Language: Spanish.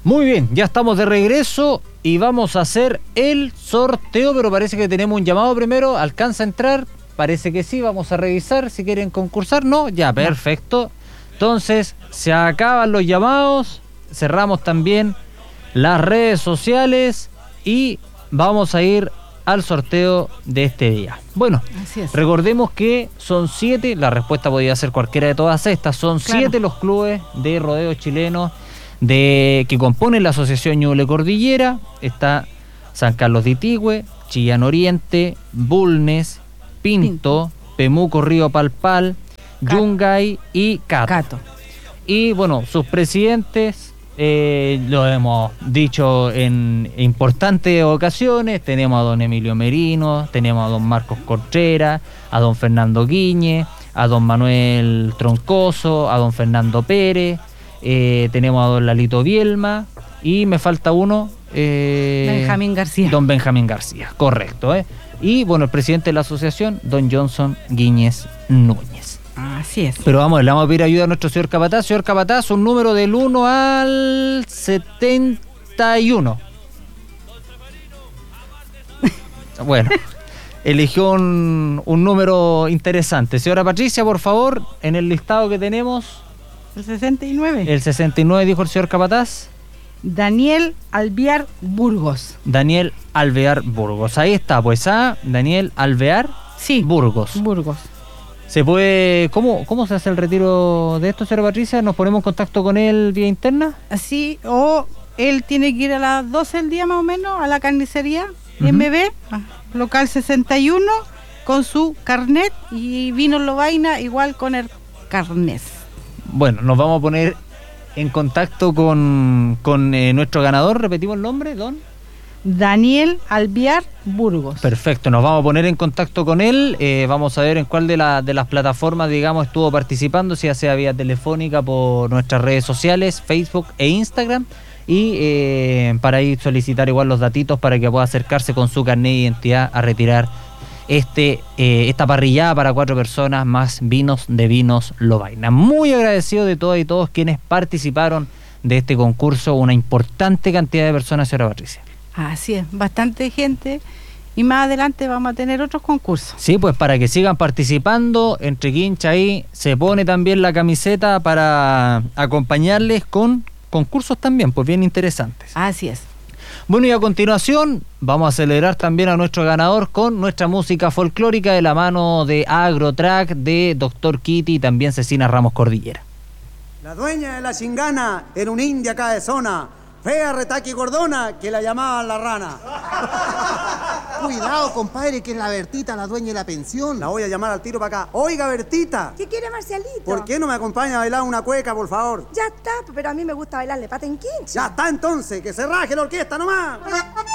Muy bien, ya estamos de regreso y vamos a hacer el sorteo, pero parece que tenemos un llamado primero. ¿Alcanza a entrar? Parece que sí, vamos a revisar si quieren concursar. No, ya, perfecto. Entonces, se acaban los llamados, cerramos también las redes sociales y vamos a ir al sorteo de este día. Bueno, recordemos que son 7, la respuesta podría ser cualquiera de todas estas, son 7 los clubes de rodeo chilenos que componen la Asociación Ñuble Cordillera. Está San Carlos de Itigüe, Chillán Oriente, Bulnes, Pinto, Pemuco Río Palpal, Yungay y Cato. Y bueno, sus presidentes lo hemos dicho en importantes ocasiones. Tenemos a don Emilio Merino, tenemos a don Marcos Contreras, a don Fernando Guiñe, a don Manuel Troncoso, a don Fernando Pérez, tenemos a don Lalito Bielma y me falta uno, Benjamín García. Don Benjamín García, correcto. Y bueno, el presidente de la asociación, don Johnson Guíñez Núñez. Así es. Pero vamos, le vamos a pedir ayuda a nuestro señor Capataz. Señor Capataz, un número del 1 al 71. Bueno, eligió un número interesante. Señora Patricia, por favor, en el listado que tenemos. El 69. El 69, dijo el señor Capataz. Daniel Alvear Burgos. Daniel Alvear Burgos. Ahí está, pues, Daniel Alvear Burgos. ¿Se puede? ¿Cómo se hace el retiro de esto, señora Patricia? ¿Nos ponemos en contacto con él vía interna? Así, o él tiene que ir a las 12 del día más o menos a la carnicería MB, local 61, con su carnet y vino Lovaina igual con el carnet. Bueno, nos vamos a poner en contacto con nuestro ganador. Repetimos el nombre, don Daniel Alvear Burgos. Perfecto, nos vamos a poner en contacto con él. Vamos a ver en cuál de las plataformas, digamos, estuvo participando, si ya sea vía telefónica, por nuestras redes sociales, Facebook e Instagram, y para ir solicitar igual los datitos para que pueda acercarse con su carnet de identidad a retirar esta parrillada para 4 personas más vinos de Vinos Lovaina. Muy agradecido de todas y todos quienes participaron de este concurso, una importante cantidad de personas, señora Patricia. Así es, bastante gente, y más adelante vamos a tener otros concursos. Sí, pues para que sigan participando, entre quincha ahí se pone también la camiseta para acompañarles con concursos también, pues bien interesantes. Así es. Bueno, y a continuación vamos a celebrar también a nuestro ganador con nuestra música folclórica de la mano de Agrotrack, de Dr. Kitty y también Cecina Ramos Cordillera. La dueña de la chingana era una india cabezona, fea, retaqui y gordona, que la llamaban la rana. Cuidado, compadre, que es la Bertita, la dueña de la pensión. La voy a llamar al tiro para acá. Oiga, Bertita. ¿Qué quiere, Marcialito? ¿Por qué no me acompaña a bailar una cueca, por favor? Ya está, pero a mí me gusta bailarle pata en quincha. Ya está entonces, que se raje la orquesta nomás.